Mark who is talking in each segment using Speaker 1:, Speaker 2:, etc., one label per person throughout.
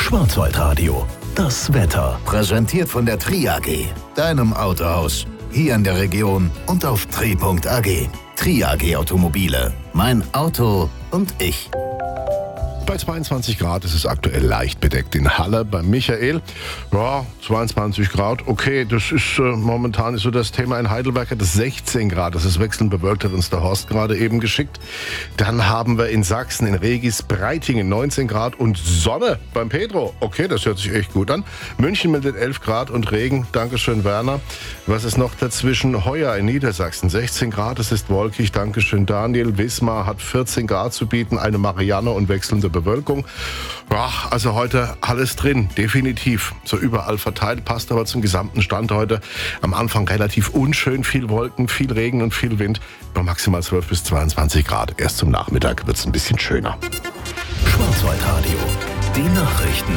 Speaker 1: Schwarzwaldradio, das Wetter.
Speaker 2: Präsentiert von der Tri AG, deinem Autohaus. Hier in der Region und auf tri.ag. Tri AG Automobile. Mein Auto und ich.
Speaker 3: Bei 22 Grad ist es aktuell leicht bedeckt in Halle. Bei Michael, ja, 22 Grad. Okay, das ist momentan ist so das Thema. In Heidelberg hat es 16 Grad. Das ist wechselnd bewölkt, hat uns der Horst gerade eben geschickt. Dann haben wir in Sachsen, in Regis, Breitingen 19 Grad und Sonne beim Pedro. Okay, das hört sich echt gut an. München meldet 11 Grad und Regen. Dankeschön, Werner. Was ist noch dazwischen? Heuer in Niedersachsen 16 Grad. Es ist wolkig. Dankeschön, Daniel. Wismar hat 14 Grad zu bieten. Eine Marianne und wechselnde Bewölkung. Ja, also heute alles drin, definitiv. So überall verteilt, passt aber zum gesamten Stand heute. Am Anfang relativ unschön, viel Wolken, viel Regen und viel Wind. Bei maximal 12 bis 22 Grad. Erst zum Nachmittag wird es ein bisschen schöner.
Speaker 1: Schwarzwaldradio, die Nachrichten.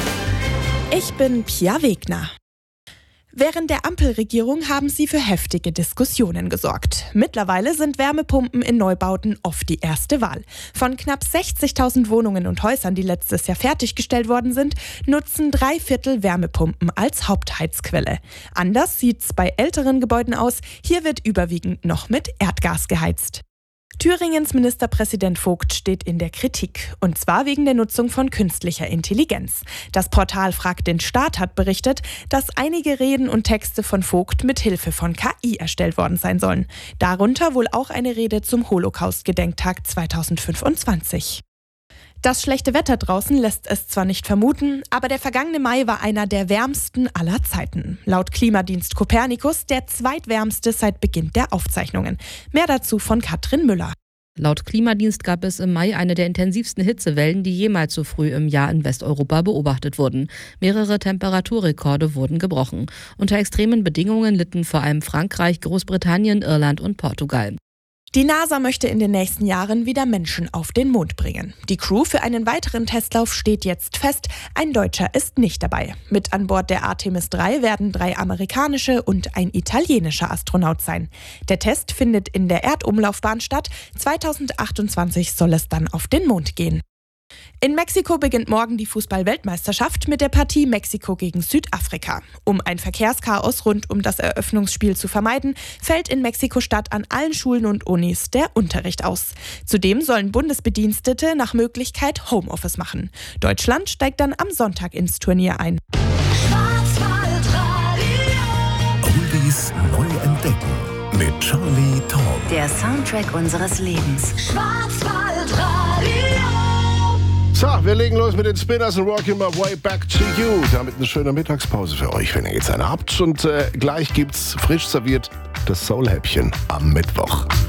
Speaker 4: Ich bin Pia Wegner. Während der Ampelregierung haben sie für heftige Diskussionen gesorgt. Mittlerweile sind Wärmepumpen in Neubauten oft die erste Wahl. Von knapp 60.000 Wohnungen und Häusern, die letztes Jahr fertiggestellt worden sind, nutzen 3/4 Wärmepumpen als Hauptheizquelle. Anders sieht's bei älteren Gebäuden aus. Hier wird überwiegend noch mit Erdgas geheizt. Thüringens Ministerpräsident Vogt steht in der Kritik, und zwar wegen der Nutzung von künstlicher Intelligenz. Das Portal Frag den Staat hat berichtet, dass einige Reden und Texte von Vogt mit Hilfe von KI erstellt worden sein sollen. Darunter wohl auch eine Rede zum Holocaust-Gedenktag 2025. Das schlechte Wetter draußen lässt es zwar nicht vermuten, aber der vergangene Mai war einer der wärmsten aller Zeiten. Laut Klimadienst Copernicus der zweitwärmste seit Beginn der Aufzeichnungen. Mehr dazu von Katrin Müller.
Speaker 5: Laut Klimadienst gab es im Mai eine der intensivsten Hitzewellen, die jemals so früh im Jahr in Westeuropa beobachtet wurden. Mehrere Temperaturrekorde wurden gebrochen. Unter extremen Bedingungen litten vor allem Frankreich, Großbritannien, Irland und Portugal.
Speaker 4: Die NASA möchte in den nächsten Jahren wieder Menschen auf den Mond bringen. Die Crew für einen weiteren Testlauf steht jetzt fest. Ein Deutscher ist nicht dabei. Mit an Bord der Artemis 3 werden 3 amerikanische und ein italienischer Astronaut sein. Der Test findet in der Erdumlaufbahn statt. 2028 soll es dann auf den Mond gehen. In Mexiko beginnt morgen die Fußball-Weltmeisterschaft mit der Partie Mexiko gegen Südafrika. Um ein Verkehrschaos rund um das Eröffnungsspiel zu vermeiden, fällt in Mexiko-Stadt an allen Schulen und Unis der Unterricht aus. Zudem sollen Bundesbedienstete nach Möglichkeit Homeoffice machen. Deutschland steigt dann am Sonntag ins Turnier ein.
Speaker 1: Oldies neu entdecken mit Charlie Tom.
Speaker 6: Der Soundtrack unseres Lebens.
Speaker 3: So, wir legen los mit den Spinners und Rockin' My Way Back to You. Damit eine schöne Mittagspause für euch, wenn ihr jetzt eine habt. Und gleich gibt's frisch serviert das Soul-Häppchen am Mittwoch.